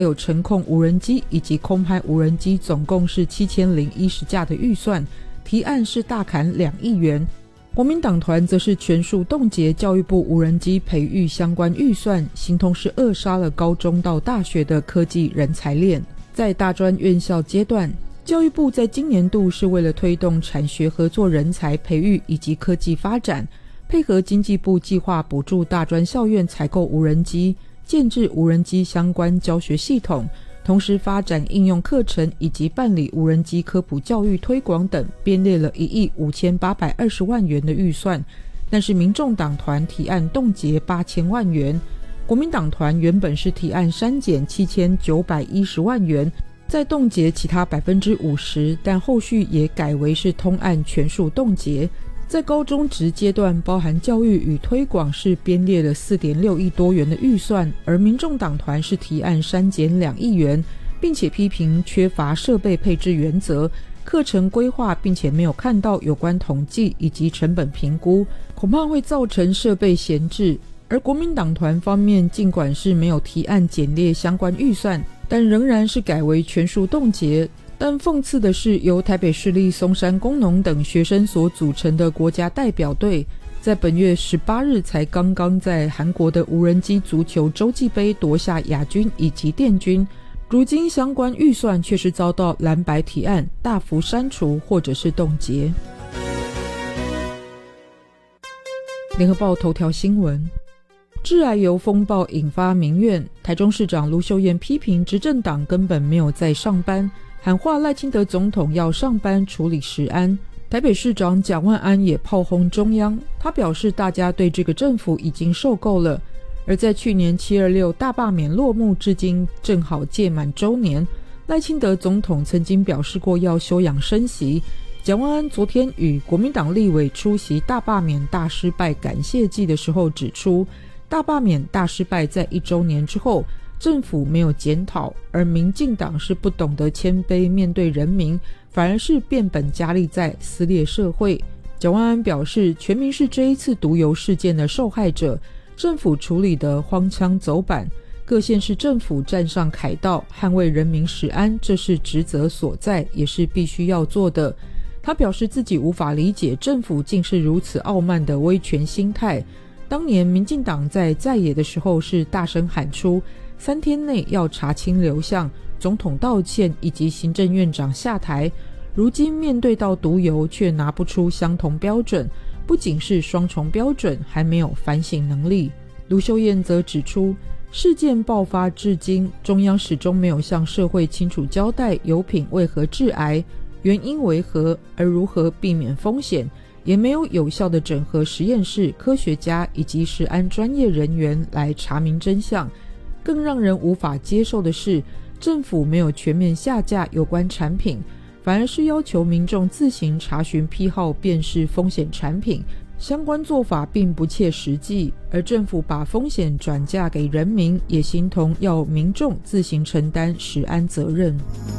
有成控无人机以及空拍无人机总共是7010架的预算，提案是大砍2亿元。国民党团则是全数冻结教育部无人机培育相关预算，形同是扼杀了高中到大学的科技人才链。在大专院校阶段，教育部在今年度是为了推动产学合作人才培育以及科技发展，配合经济部计划补助大专校院采购无人机，建制无人机相关教学系统，同时发展应用课程以及办理无人机科普教育推广等，编列了1亿5820万元的预算。但是民众党团提案冻结8000万元，国民党团原本是提案删减7910万元，再冻结其他 50%， 但后续也改为是通案全数冻结。在高中职阶段，包含教育与推广是编列了 4.6 亿多元的预算，而民众党团是提案删减2亿元，并且批评缺乏设备配置原则、课程规划，并且没有看到有关统计以及成本评估，恐怕会造成设备闲置。而国民党团方面尽管是没有提案减列相关预算，但仍然是改为全数冻结。但讽刺的是，由台北市立松山工农等学生所组成的国家代表队，在本月18日才刚刚在韩国的无人机足球洲际杯夺下亚军以及殿军，如今相关预算却是遭到蓝白提案大幅删除或者是冻结。联合报头条新闻，致癌油风暴引发民怨，台中市长卢秀燕批评执政党根本没有在上班，喊话赖清德总统要上班处理食安。台北市长蒋万安也炮轰中央，他表示大家对这个政府已经受够了。而在去年726大罢免落幕至今正好届满周年，赖清德总统曾经表示过要休养生息。蒋万安昨天与国民党立委出席大罢免大失败感谢祭的时候指出，大罢免大失败在1周年之后，政府没有检讨，而民进党是不懂得谦卑面对人民，反而是变本加厉在撕裂社会。蒋万安表示，全民是这一次毒油事件的受害者，政府处理的荒腔走板，各县市政府站上凯道捍卫人民食安，这是职责所在，也是必须要做的。他表示自己无法理解政府竟是如此傲慢的威权心态。当年民进党在野的时候是大声喊出3天内要查清流向、总统道歉以及行政院长下台，如今面对到毒油却拿不出相同标准，不仅是双重标准，还没有反省能力。卢秀燕则指出，事件爆发至今，中央始终没有向社会清楚交代油品为何致癌，原因为何，而如何避免风险，也没有有效的整合实验室、科学家以及食安专业人员来查明真相。更让人无法接受的是，政府没有全面下架有关产品，反而是要求民众自行查询批号辨识风险产品，相关做法并不切实际。而政府把风险转嫁给人民，也形同要民众自行承担食安责任。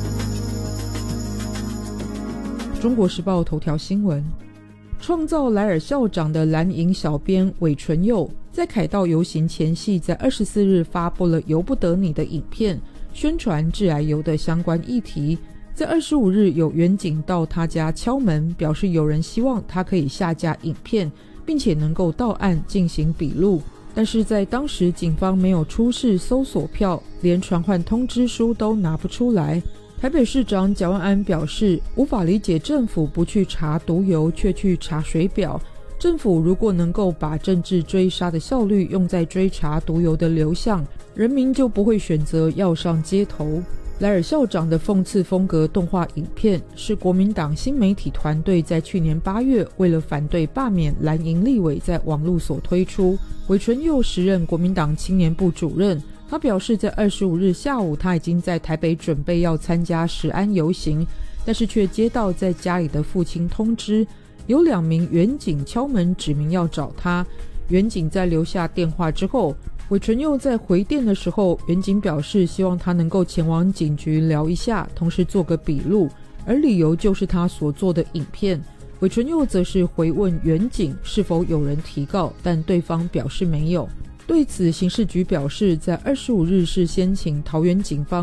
中国时报头条新闻，创造莱尔校长的蓝营小编韦纯佑在凯道游行前夕，在24日发布了由不得你的影片，宣传致癌油的相关议题。在25日有员警到他家敲门，表示有人希望他可以下架影片，并且能够到案进行笔录。但是在当时警方没有出示搜索票，连传唤通知书都拿不出来。台北市长蒋万安表示，无法理解政府不去查毒油却去查水表。政府如果能够把政治追杀的效率用在追查毒油的流向，人民就不会选择要上街头。莱尔校长的讽刺风格动画影片是国民党新媒体团队在去年8月为了反对罢免蓝营立委在网络所推出。韦纯佑时任国民党青年部主任，他表示在25日下午他已经在台北准备要参加食安游行，但是却接到在家里的父亲通知，有2名员警敲门指明要找他。员警在留下电话之后，韦纯佑在回电的时候，员警表示希望他能够前往警局聊一下，同时做个笔录，而理由就是他所做的影片。韦纯佑则是回问员警是否有人提告，但对方表示没有。 对此，刑事局表示，在25日是先请桃园警方